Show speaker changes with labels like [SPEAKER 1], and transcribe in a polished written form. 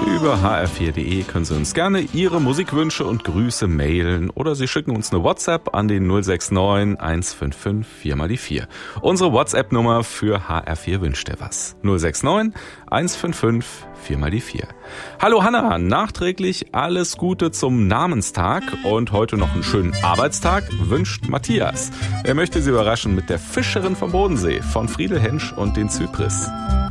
[SPEAKER 1] Über hr4.de können Sie uns gerne Ihre Musikwünsche und Grüße mailen oder Sie schicken uns eine WhatsApp an den 069 155 4x4. Unsere WhatsApp-Nummer für HR4 wünscht dir was. 069 155 4x4. Hallo Hanna, nachträglich alles Gute zum Namenstag und heute noch einen schönen Arbeitstag wünscht Matthias. Er möchte Sie überraschen mit der Fischerin vom Bodensee von Friedel Hensch und den Zypris.